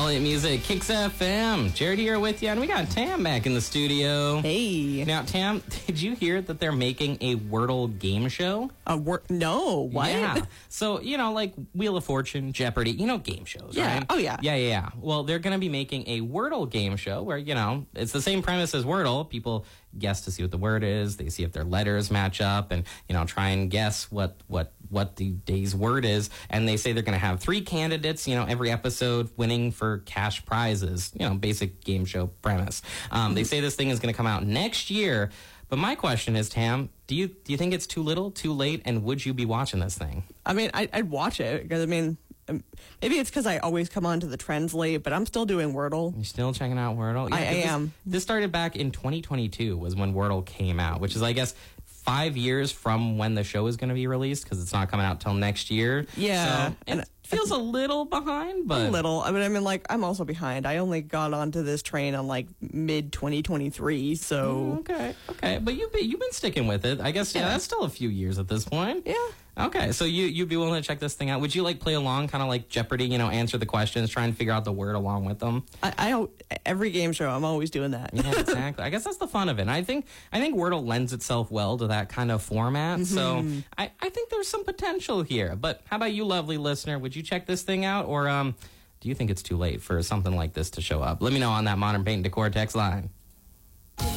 All It Music, Kicks FM. Jared here with you, and we got Tam back in the studio. Hey. Now, Tam, did you hear that they're making a Wordle game show? No, what? Yeah. So, like Wheel of Fortune, Jeopardy, game shows, Yeah. right? Oh, yeah. Yeah. Well, they're going to be making a Wordle game show where, it's the same premise as Wordle. People guess to see what the word is. They see if their letters match up and, try and guess what the day's word is. And they say they're going to have 3 candidates, every episode winning for cash prizes, basic game show premise. They say this thing is going to come out next year. But my question is, Tam, do you think it's too little, too late, and would you be watching this thing? I mean, I'd watch it because, maybe it's because I always come on to the trends late, but I'm still doing Wordle. You're still checking out Wordle? Yeah, I am. This started back in 2022 was when Wordle came out, which is, I guess, 5 years from when the show is going to be released because it's not coming out till next year. Yeah. So it feels a little behind, but... A little. I'm also behind. I only got onto this train on, mid-2023, so... Okay. But you've been sticking with it. I guess, that's still a few years at this point. Yeah. Okay, so you'd be willing to check this thing out. Would you play along, kind of like Jeopardy, answer the questions, try and figure out the word along with them? I every game show, I'm always doing that. Yeah, exactly. I guess that's the fun of it. And I think Wordle lends itself well to that kind of format. Mm-hmm. So I think there's some potential here. But how about you, lovely listener? Would you check this thing out, or do you think it's too late for something like this to show up? Let me know on that Modern Paint and Decor text line.